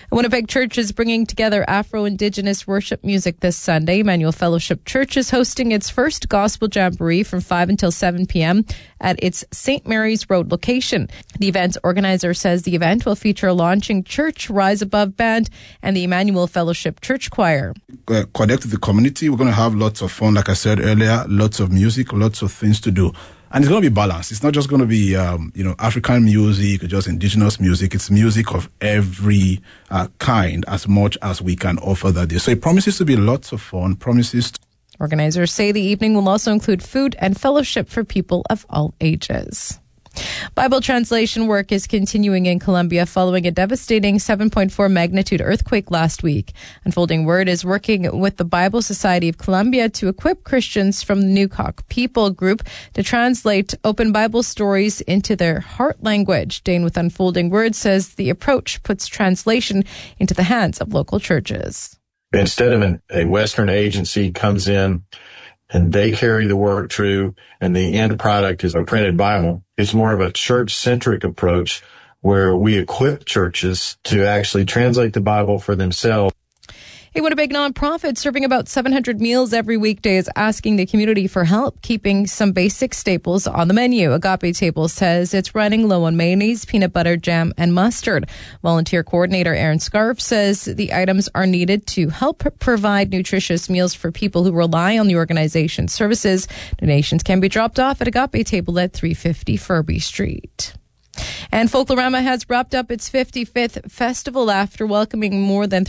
Winnipeg Church is bringing together Afro-Indigenous worship music this Sunday. Emmanuel Fellowship Church is hosting its first gospel jamboree from 5 until 7 p.m. at its St. Mary's Road location. The event's organizer says the event will feature a launching church Rise Above band and the Emmanuel Fellowship Church Choir. Connect with the community. We're going to have lots of fun, like I said earlier, lots of music, lots of things to do. And it's going to be balanced. It's not just going to be, African music or just indigenous music. It's music of every kind, as much as we can offer that day. So it promises to be lots of fun, Organizers say the evening will also include food and fellowship for people of all ages. Bible translation work is continuing in Colombia following a devastating 7.4 magnitude earthquake last week. Unfolding Word is working with the Bible Society of Colombia to equip Christians from the Nukok People group to translate open Bible stories into their heart language. Dane with Unfolding Word says the approach puts translation into the hands of local churches. Instead of a Western agency comes in and they carry the work through and the end product is a printed Bible, it's more of a church-centric approach where we equip churches to actually translate the Bible for themselves. A Winnipeg nonprofit serving about 700 meals every weekday is asking the community for help keeping some basic staples on the menu. Agape Table says it's running low on mayonnaise, peanut butter, jam, and mustard. Volunteer coordinator Aaron Scarf says the items are needed to help provide nutritious meals for people who rely on the organization's services. Donations can be dropped off at Agape Table at 350 Furby Street. And Folklorama has wrapped up its 55th festival after welcoming more than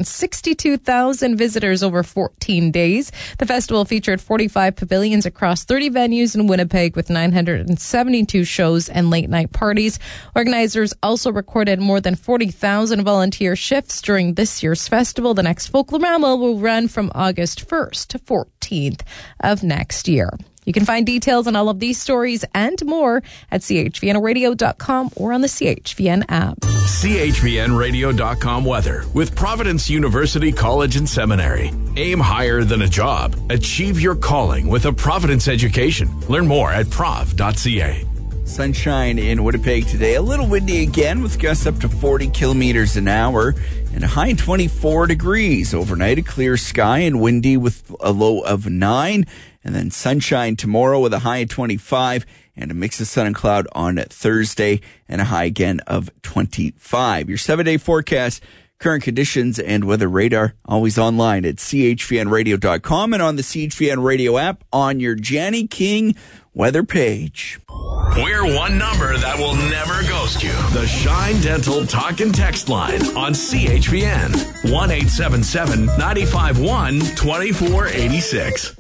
362,000 visitors over 14 days. The festival featured 45 pavilions across 30 venues in Winnipeg with 972 shows and late-night parties. Organizers also recorded more than 40,000 volunteer shifts during this year's festival. The next Folklorama will run from August 1st to 14th of next year. You can find details on all of these stories and more at chvnradio.com or on the CHVN app. chvnradio.com weather with Providence University College and Seminary. Aim higher than a job. Achieve your calling with a Providence education. Learn more at prov.ca. Sunshine in Winnipeg today. A little windy again with gusts up to 40 kilometers an hour and a high of 24 degrees. Overnight, a clear sky and windy with a low of 9. And then sunshine tomorrow with a high of 25 and a mix of sun and cloud on Thursday and a high again of 25. Your 7-day forecast, current conditions, and weather radar always online at chvnradio.com and on the CHVN Radio app on your Janny King weather page. We're one number that will never ghost you. The Shine Dental Talk and Text line on CHVN. 1-877-951-2486.